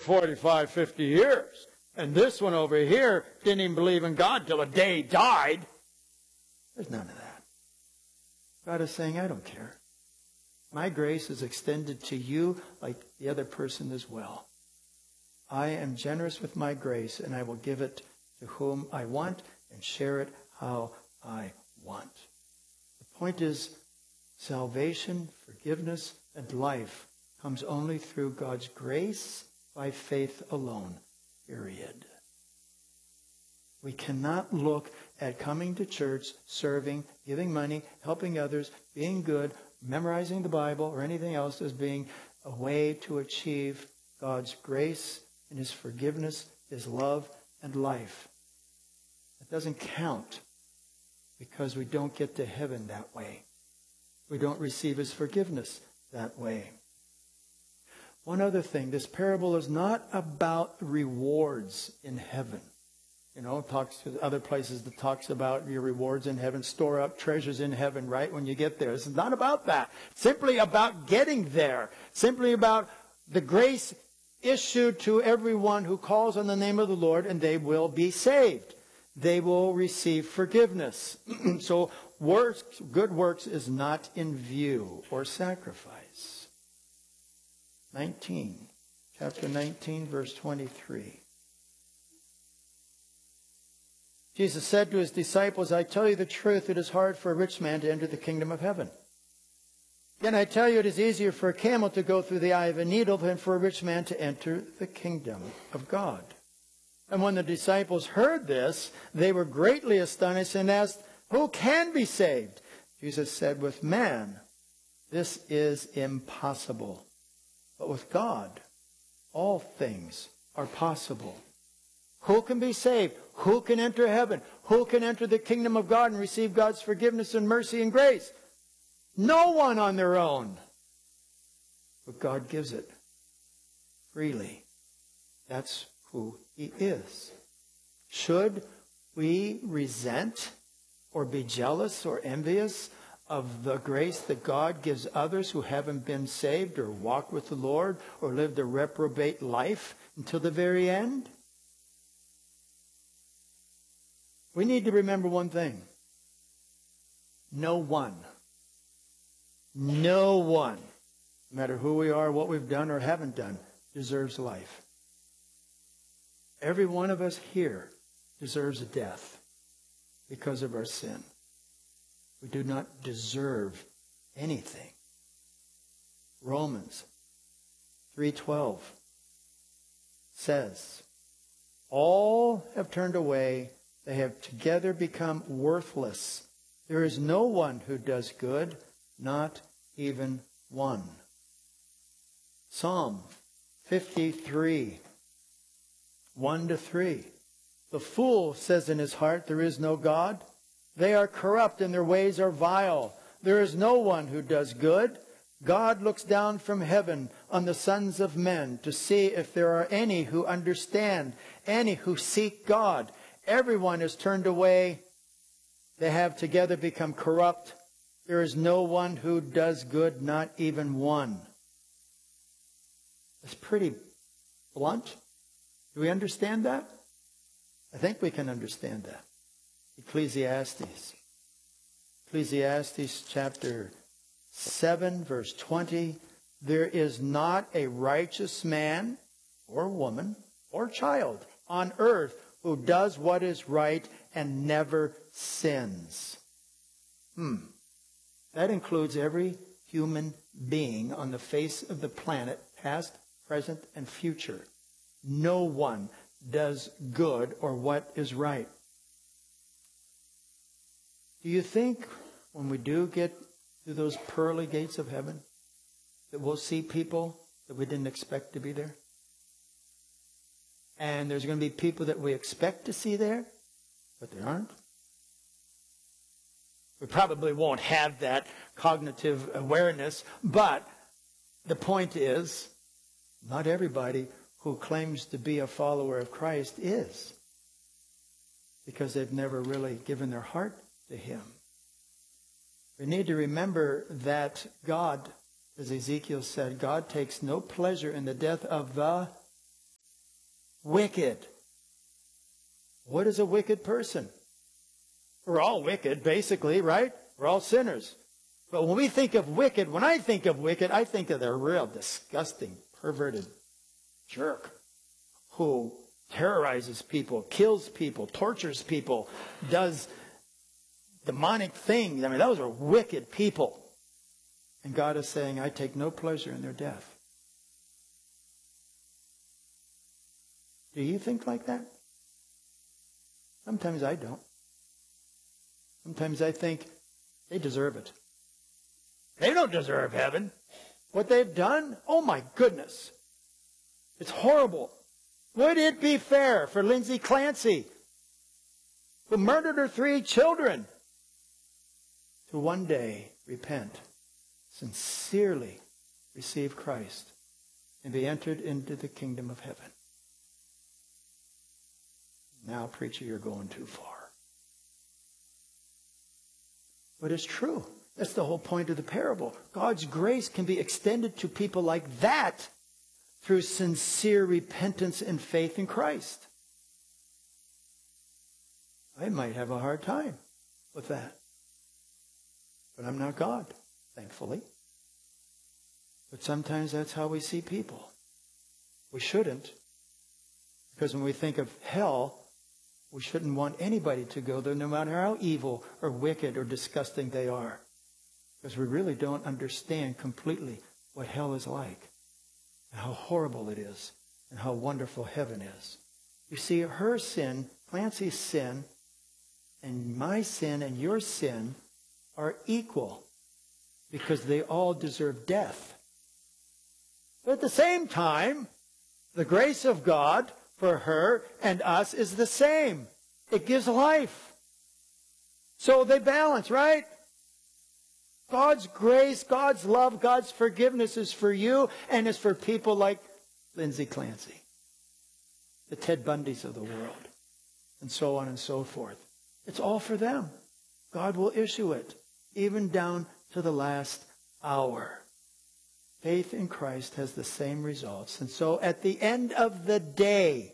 45, 50 years. And this one over here didn't even believe in God till the day he died. There's none of that. God is saying, I don't care. My grace is extended to you like the other person as well. I am generous with my grace, and I will give it to whom I want and share it how I want. The point is, salvation, forgiveness, and life comes only through God's grace by faith alone. Period. We cannot look at coming to church, serving, giving money, helping others, being good, memorizing the Bible, or anything else as being a way to achieve God's grace and His forgiveness, His love, and life. It doesn't count because we don't get to heaven that way. We don't receive His forgiveness that way. One other thing, this parable is not about rewards in heaven. You know, it talks to other places that talks about your rewards in heaven, store up treasures in heaven, right, when you get there. It's not about that. It's simply about getting there. Simply about the grace issued to everyone who calls on the name of the Lord, and they will be saved. They will receive forgiveness. So good works is not in view or sacrifice. Chapter 19, verse 23. Jesus said to His disciples, I tell you the truth, it is hard for a rich man to enter the kingdom of heaven. Again, I tell you, it is easier for a camel to go through the eye of a needle than for a rich man to enter the kingdom of God. And when the disciples heard this, they were greatly astonished and asked, who can be saved? Jesus said, with man, this is impossible. But with God, all things are possible. Who can be saved? Who can enter heaven? Who can enter the kingdom of God and receive God's forgiveness and mercy and grace? No one on their own. But God gives it freely. That's who He is. Should we resent or be jealous or envious of the grace that God gives others who haven't been saved or walked with the Lord or lived a reprobate life until the very end? We need to remember one thing. No one, no matter who we are, what we've done or haven't done, deserves life. Every one of us here deserves a death because of our sin. We do not deserve anything. Romans 3:12 says, all have turned away. They have together become worthless. There is no one who does good, not even one. Psalm 53, 1-3. The fool says in his heart, there is no God. They are corrupt and their ways are vile. There is no one who does good. God looks down from heaven on the sons of men to see if there are any who understand, any who seek God. Everyone is turned away. They have together become corrupt. There is no one who does good, not even one. That's pretty blunt. Do we understand that? I think we can understand that. Ecclesiastes chapter 7, verse 20. There is not a righteous man or woman or child on earth who does what is right and never sins. That includes every human being on the face of the planet, past, present, and future. No one does good or what is right. Do you think when we do get to those pearly gates of heaven that we'll see people that we didn't expect to be there? And there's going to be people that we expect to see there, but there aren't? We probably won't have that cognitive awareness, but the point is, not everybody who claims to be a follower of Christ is, because they've never really given their heart to Him. We need to remember that God, as Ezekiel said, God takes no pleasure in the death of the wicked. What is a wicked person? We're all wicked, basically, right? We're all sinners. But when we think of wicked, when I think of wicked, I think of the real disgusting, perverted jerk who terrorizes people, kills people, tortures people, does demonic things. I mean, those are wicked people. And God is saying, I take no pleasure in their death. Do you think like that? Sometimes I don't. Sometimes I think they deserve it. They don't deserve heaven. What they've done, oh my goodness. It's horrible. Would it be fair for Lindsay Clancy, who murdered her 3 children, to one day repent, sincerely receive Christ, and be entered into the kingdom of heaven? Now, preacher, you're going too far. But it's true. That's the whole point of the parable. God's grace can be extended to people like that through sincere repentance and faith in Christ. I might have a hard time with that. But I'm not God, thankfully. But sometimes that's how we see people. We shouldn't. Because when we think of hell, we shouldn't want anybody to go there, no matter how evil or wicked or disgusting they are. Because we really don't understand completely what hell is like, and how horrible it is, and how wonderful heaven is. You see, her sin, Clancy's sin, and my sin and your sin are equal, because they all deserve death. But at the same time, the grace of God for her and us is the same. It gives life. So they balance, right? God's grace, God's love, God's forgiveness is for you and is for people like Lindsay Clancy, the Ted Bundys of the world, and so on and so forth. It's all for them. God will issue it, even down to the last hour. Faith in Christ has the same results. And so at the end of the day,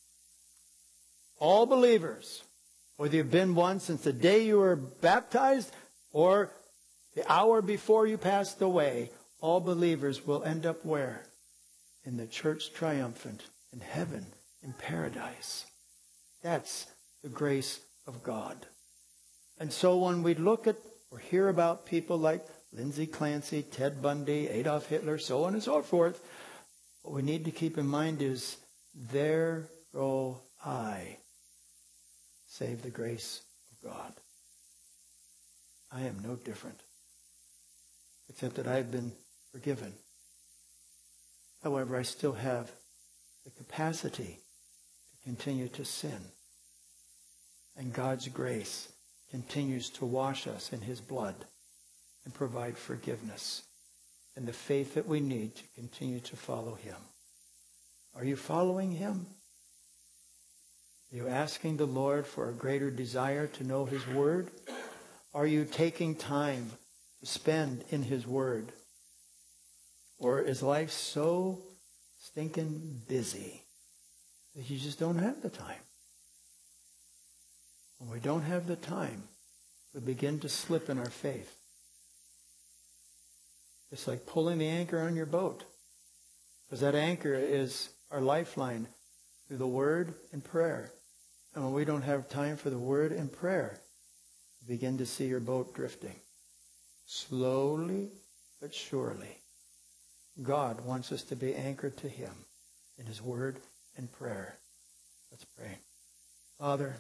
all believers, whether you've been one since the day you were baptized or the hour before you passed away, all believers will end up where? In the church triumphant, in heaven, in paradise. That's the grace of God. And so when we look at or hear about people like Lindsay Clancy, Ted Bundy, Adolf Hitler, so on and so forth, what we need to keep in mind is, there go I, save the grace of God. I am no different, except that I've been forgiven. However, I still have the capacity to continue to sin. And God's grace continues to wash us in His blood and provide forgiveness and the faith that we need to continue to follow Him. Are you following Him? Are you asking the Lord for a greater desire to know His Word? Are you taking time to spend in His Word? Or is life so stinking busy that you just don't have the time? When we don't have the time, we begin to slip in our faith. It's like pulling the anchor on your boat. Because that anchor is our lifeline through the Word and prayer. And when we don't have time for the Word and prayer, you begin to see your boat drifting. Slowly but surely, God wants us to be anchored to Him in His Word and prayer. Let's pray. Father,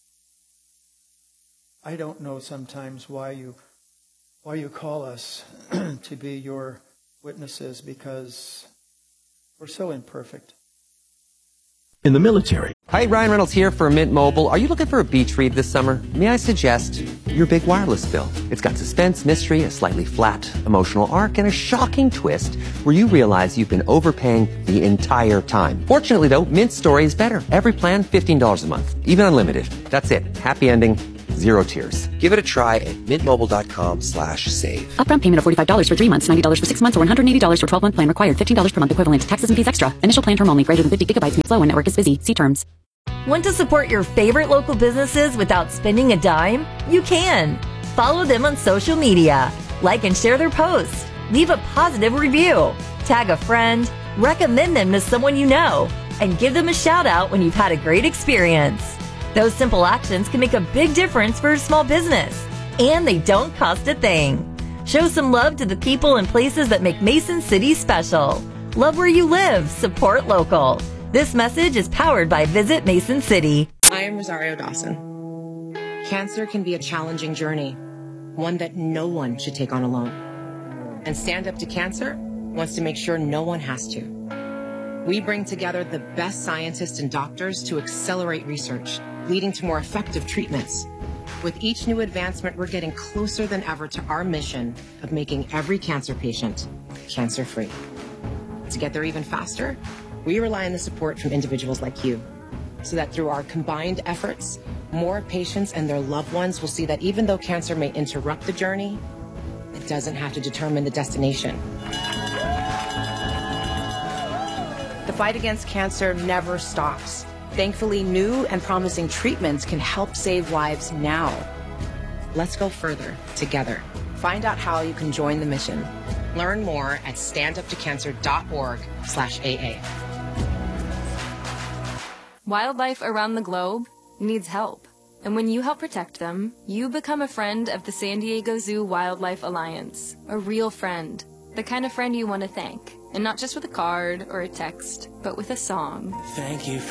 I don't know sometimes why you call us to be your witnesses, because we're so imperfect. In the military. Hi, Ryan Reynolds here for Mint Mobile. Are you looking for a beach read this summer? May I suggest your big wireless bill? It's got suspense, mystery, a slightly flat emotional arc, and a shocking twist where you realize you've been overpaying the entire time. Fortunately, though, Mint's story is better. Every plan, $15 a month. Even unlimited. That's it. Happy ending. Zero tears. Give it a try at mintmobile.com/save. Upfront payment of $45 for 3 months, $90 for 6 months, or $180 for 12-month plan required. $15 per month equivalent. Taxes and fees extra. Initial plan term only. Greater than 50 gigabytes. Slow when network is busy. See terms. Want to support your favorite local businesses without spending a dime? You can. Follow them on social media. Like and share their posts. Leave a positive review. Tag a friend. Recommend them to someone you know. And give them a shout out when you've had a great experience. Those simple actions can make a big difference for a small business. And they don't cost a thing. Show some love to the people and places that make Mason City special. Love where you live. Support local. This message is powered by Visit Mason City. I am Rosario Dawson. Cancer can be a challenging journey, one that no one should take on alone. And Stand Up to Cancer wants to make sure no one has to. We bring together the best scientists and doctors to accelerate research, leading to more effective treatments. With each new advancement, we're getting closer than ever to our mission of making every cancer patient cancer-free. To get there even faster, we rely on the support from individuals like you, so that through our combined efforts, more patients and their loved ones will see that even though cancer may interrupt the journey, it doesn't have to determine the destination. The fight against cancer never stops. Thankfully, new and promising treatments can help save lives now. Let's go further together. Find out how you can join the mission. Learn more at standuptocancer.org/AA. Wildlife around the globe needs help. And when you help protect them, you become a friend of the San Diego Zoo Wildlife Alliance. A real friend. The kind of friend you want to thank. And not just with a card or a text, but with a song. Thank you for